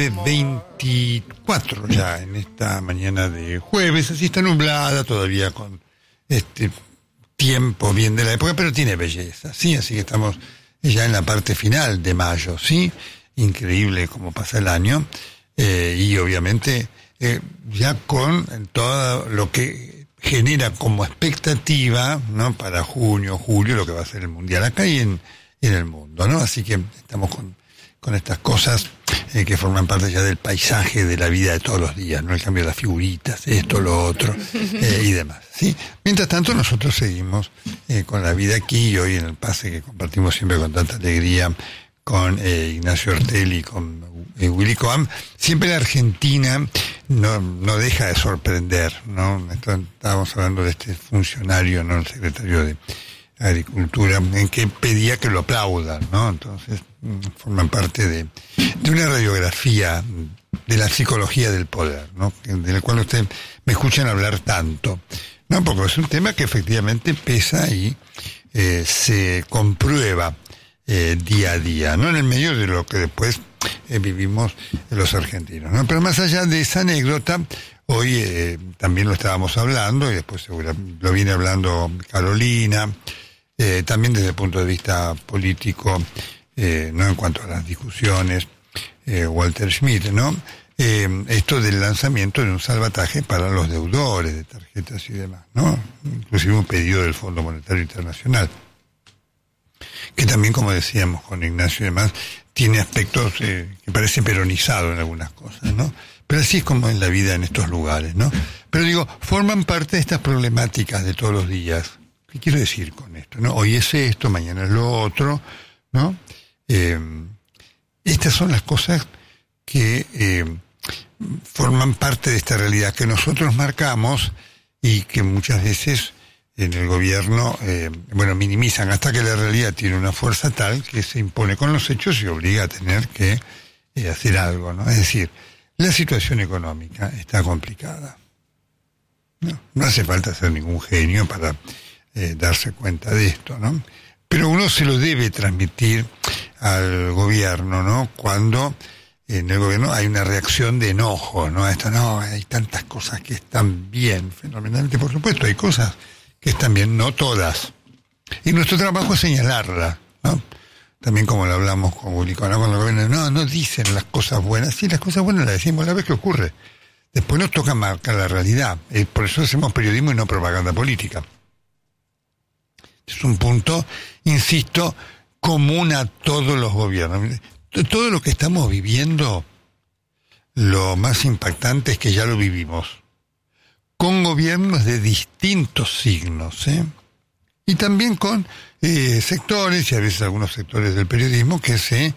9:24 ya en esta mañana de jueves, así está nublada todavía con este tiempo bien de la época, pero tiene belleza, ¿sí? Así que estamos ya en la parte final de mayo, ¿sí? Increíble cómo pasa el año, y obviamente ya con todo lo que genera como expectativa, ¿no? Para junio, julio, lo que va a ser el mundial acá y en el mundo, ¿no? Así que estamos con estas cosas que forman parte ya del paisaje de la vida de todos los días, ¿no? El cambio de las figuritas, esto, lo otro, y demás, ¿sí? Mientras tanto, nosotros seguimos con la vida aquí, y hoy en el pase que compartimos siempre con tanta alegría con Ignacio Ortelli y con Willy Coam, siempre la Argentina no deja de sorprender, ¿no? Estábamos hablando de este funcionario, ¿no? El secretario de Agricultura, en que pedía que lo aplaudan, ¿no? Entonces, forman parte de una radiografía de la psicología del poder, ¿no? De la cual usted me escuchan hablar tanto, ¿no? Porque es un tema que efectivamente pesa y se comprueba día a día, ¿no? En el medio de lo que después vivimos los argentinos, ¿no? Pero más allá de esa anécdota, hoy también lo estábamos hablando, y después seguramente lo viene hablando Carolina, también desde el punto de vista político, no en cuanto a las discusiones, Walter Schmidt, ¿no? Esto del lanzamiento de un salvataje para los deudores de tarjetas y demás, ¿no? Inclusive un pedido del Fondo Monetario Internacional, que también, como decíamos con Ignacio y demás, tiene aspectos que parece peronizado en algunas cosas, ¿no? Pero así es como en la vida en estos lugares, ¿no? Pero digo, forman parte de estas problemáticas de todos los días. ¿Qué quiero decir con esto, no? Hoy es esto, mañana es lo otro, ¿no? Estas son las cosas que forman parte de esta realidad que nosotros marcamos y que muchas veces en el gobierno, minimizan hasta que la realidad tiene una fuerza tal que se impone con los hechos y obliga a tener que hacer algo, ¿no? Es decir, la situación económica está complicada. No hace falta ser ningún genio para darse cuenta de esto, ¿no? Pero uno se lo debe transmitir al gobierno, ¿no? Cuando en el gobierno hay una reacción de enojo, ¿no? Esto no, hay tantas cosas que están bien, fenomenalmente, por supuesto, hay cosas que están bien, no todas. Y nuestro trabajo es señalarlas, ¿no? También como lo hablamos con Willy, con el gobierno, no dicen las cosas buenas, sí, las cosas buenas las decimos a la vez que ocurre. Después nos toca marcar la realidad. Por eso hacemos periodismo y no propaganda política. Es un punto, insisto, común a todos los gobiernos. Todo lo que estamos viviendo, lo más impactante es que ya lo vivimos, con gobiernos de distintos signos, y también con sectores, y a veces algunos sectores del periodismo, que se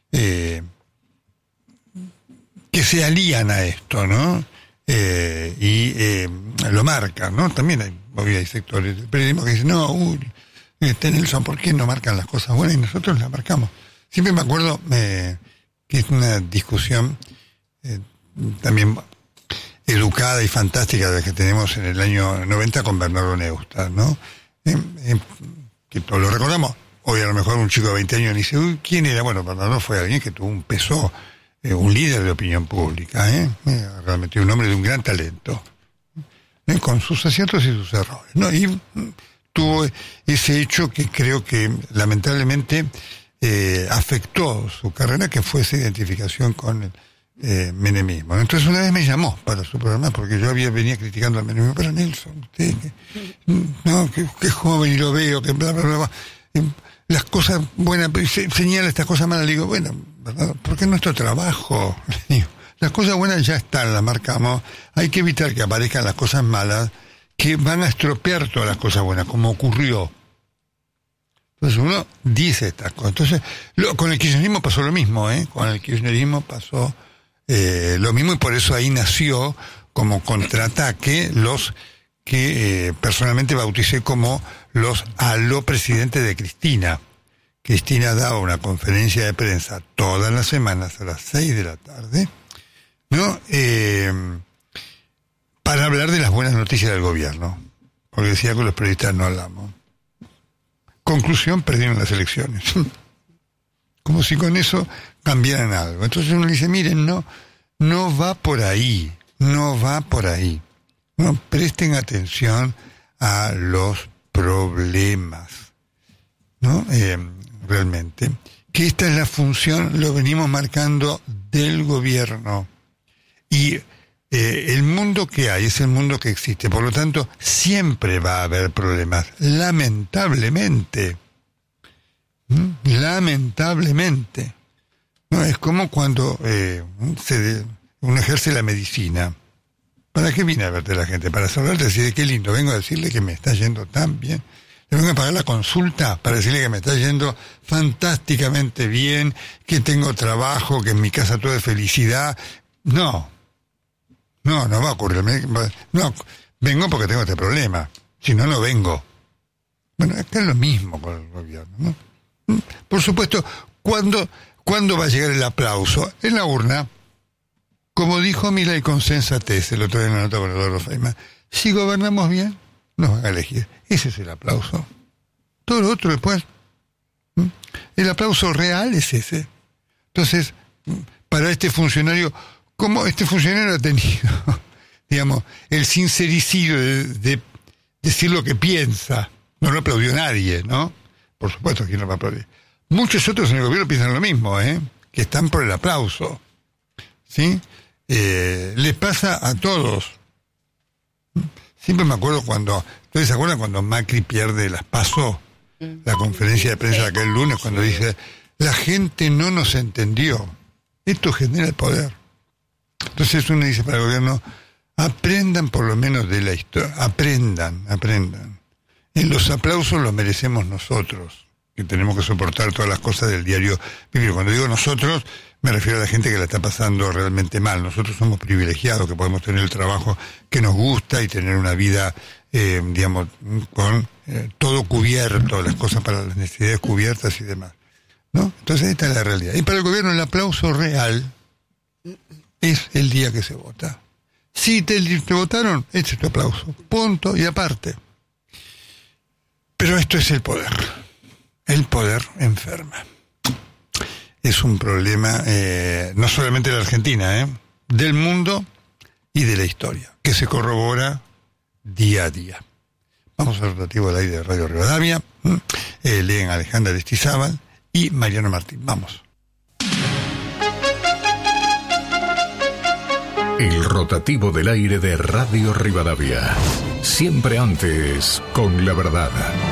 alían a esto, ¿no? Y lo marcan, ¿no? También hay sectores del periodismo que dicen, Nelson, ¿por qué no marcan las cosas buenas? Y nosotros las marcamos. Siempre me acuerdo que es una discusión también educada y fantástica de la que tenemos en el año 90 con Bernardo Neustadt, ¿no? Que todos lo recordamos. Hoy a lo mejor un chico de 20 años dice, ¿quién era? Bueno, Bernardo fue alguien que tuvo un peso, un líder de opinión pública, realmente un hombre de un gran talento, con sus aciertos y sus errores, ¿no? Y tuvo ese hecho que creo que lamentablemente afectó su carrera, que fue esa identificación con el menemismo. Entonces una vez me llamó para su programa, porque yo venía criticando al menemismo, pero Nelson, usted que joven y lo veo, que bla, bla, bla, bla. Las cosas buenas, señala estas cosas malas, le digo, bueno, ¿verdad? Porque es nuestro trabajo. Las cosas buenas ya están, las marcamos, hay que evitar que aparezcan las cosas malas que van a estropear todas las cosas buenas, como ocurrió. Entonces uno dice estas cosas. Entonces, con el kirchnerismo pasó lo mismo, con el kirchnerismo pasó lo mismo, y por eso ahí nació como contraataque los que personalmente bauticé como los aló presidentes de Cristina. Cristina daba una conferencia de prensa todas las semanas a las 6 de la tarde, ¿no? Para hablar de las buenas noticias del gobierno, porque decía que los periodistas no hablamos. Conclusión, perdieron las elecciones. como si con eso cambiaran algo. Entonces uno le dice, miren, no va por ahí, no va por ahí. No, presten atención a los problemas, ¿no? Realmente. Que esta es la función, lo venimos marcando, del gobierno. Y el mundo que hay es el mundo que existe. Por lo tanto, siempre va a haber problemas. Lamentablemente. Lamentablemente. No, es como cuando uno ejerce la medicina. ¿Para qué viene a verte la gente? Para saludarte, decirle qué lindo, vengo a decirle que me está yendo tan bien. Le vengo a pagar la consulta para decirle que me está yendo fantásticamente bien, que tengo trabajo, que en mi casa todo es felicidad. No va a ocurrir. No, vengo porque tengo este problema. Si no, no vengo. Bueno, acá es lo mismo con el gobierno, ¿no? Por supuesto, ¿cuándo va a llegar el aplauso? En la urna. Como dijo Milei con sensatez el otro día en la nota con Eduardo Feynman, si gobernamos bien, nos van a elegir. Ese es el aplauso. Todo lo otro después. El aplauso real es ese. Entonces, para este funcionario, como este funcionario ha tenido, digamos, el sincericidio de decir lo que piensa, no lo aplaudió nadie, ¿no? Por supuesto que no va a aplaudir. Muchos otros en el gobierno piensan lo mismo, que están por el aplauso. ¿Sí? Les pasa a todos. Siempre me acuerdo ¿ustedes se acuerdan cuando Macri pierde las PASO? La conferencia de prensa de aquel lunes, cuando dice, la gente no nos entendió. Esto genera el poder. Entonces uno dice para el gobierno, aprendan por lo menos de la historia, aprendan. En los aplausos los merecemos nosotros, que tenemos que soportar todas las cosas del diario vivir. Cuando digo nosotros, me refiero a la gente que la está pasando realmente mal. Nosotros somos privilegiados, que podemos tener el trabajo que nos gusta y tener una vida, digamos, con todo cubierto, las cosas para las necesidades cubiertas y demás, ¿no? Entonces esta es la realidad. Y para el gobierno el aplauso real es el día que se vota. Si te votaron, este es tu aplauso. Punto y aparte. Pero esto es el poder. El poder enferma. Es un problema no solamente de la Argentina, del mundo y de la historia, que se corrobora día a día. Vamos al rotativo del aire de Radio Rivadavia. Leen Alejandra Aristizábal y Mariano Martín. Vamos. El rotativo del aire de Radio Rivadavia. Siempre antes, con la verdad.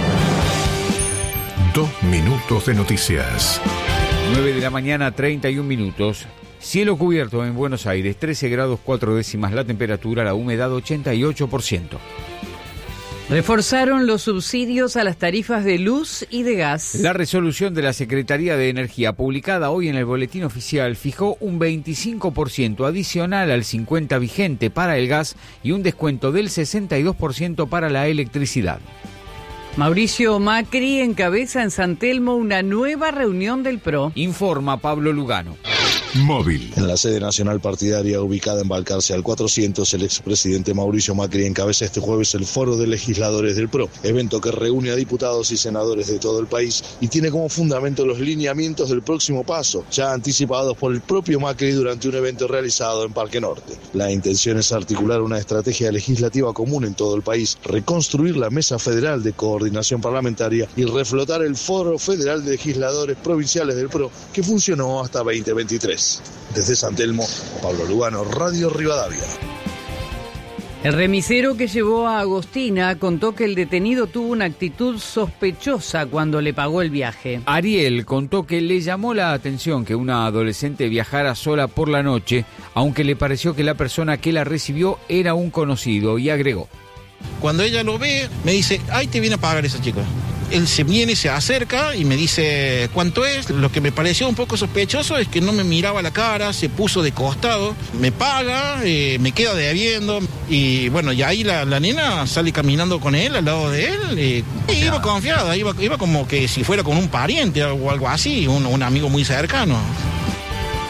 2 minutos de noticias. 9 de la mañana, 31 minutos. Cielo cubierto en Buenos Aires, 13 grados 4 décimas la temperatura, la humedad 88%. Reforzaron los subsidios a las tarifas de luz y de gas. La resolución de la Secretaría de Energía, publicada hoy en el Boletín Oficial, fijó un 25% adicional al 50% vigente para el gas y un descuento del 62% para la electricidad. Mauricio Macri encabeza en San Telmo una nueva reunión del PRO. Informa Pablo Lugano. Móvil. En la sede nacional partidaria ubicada en Balcarce al 400, el expresidente Mauricio Macri encabeza este jueves el Foro de Legisladores del PRO, evento que reúne a diputados y senadores de todo el país y tiene como fundamento los lineamientos del próximo paso, ya anticipados por el propio Macri durante un evento realizado en Parque Norte. La intención es articular una estrategia legislativa común en todo el país, reconstruir la Mesa Federal de Coordinación Parlamentaria y reflotar el Foro Federal de Legisladores Provinciales del PRO, que funcionó hasta 2023. Desde San Telmo, Pablo Lugano, Radio Rivadavia. El remisero que llevó a Agostina contó que el detenido tuvo una actitud sospechosa cuando le pagó el viaje. Ariel contó que le llamó la atención que una adolescente viajara sola por la noche, aunque le pareció que la persona que la recibió era un conocido, y agregó: cuando ella lo ve, me dice, ay, te viene a pagar esa chica. Él se viene, se acerca y me dice cuánto es. Lo que me pareció un poco sospechoso es que no me miraba la cara, se puso de costado, me paga, me queda debiendo. Y bueno, y ahí la nena sale caminando con él, al lado de él. Iba confiada, iba como que si fuera con un pariente o algo así, un amigo muy cercano.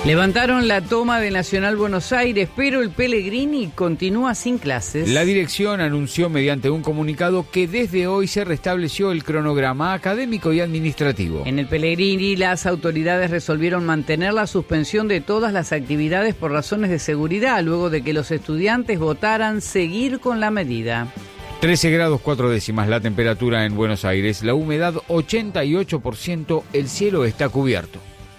Levantaron la toma de Nacional Buenos Aires, pero el Pellegrini continúa sin clases. La dirección anunció mediante un comunicado que desde hoy se restableció el cronograma académico y administrativo. En el Pellegrini, las autoridades resolvieron mantener la suspensión de todas las actividades por razones de seguridad, luego de que los estudiantes votaran seguir con la medida. 13 grados 4 décimas la temperatura en Buenos Aires, la humedad 88%, el cielo está cubierto.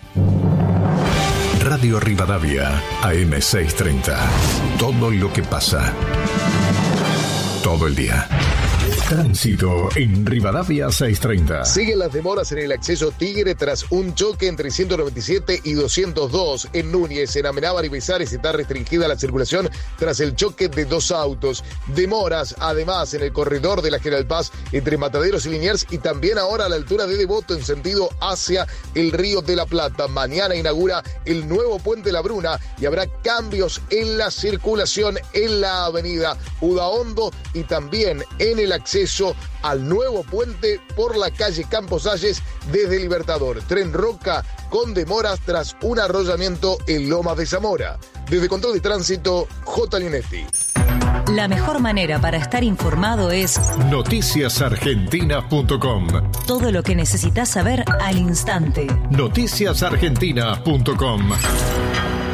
Radio Rivadavia, AM630. Todo lo que pasa. Todo el día. Tránsito en Rivadavia 630. Siguen las demoras en el acceso Tigre tras un choque entre 197 y 202. En Núñez, en Amenábar y Besares está restringida la circulación tras el choque de dos autos. Demoras, además, en el corredor de la General Paz entre Mataderos y Liniers y también ahora a la altura de Devoto en sentido hacia el Río de la Plata. Mañana inaugura el nuevo puente La Bruna y habrá cambios en la circulación en la avenida Udaondo y también en el acceso al nuevo puente por la calle Campos Salles desde Libertador. Tren Roca con demoras tras un arrollamiento en Lomas de Zamora. Desde Control de Tránsito, J. Linetti. La mejor manera para estar informado es noticiasargentina.com. Todo lo que necesitas saber al instante. Noticiasargentina.com.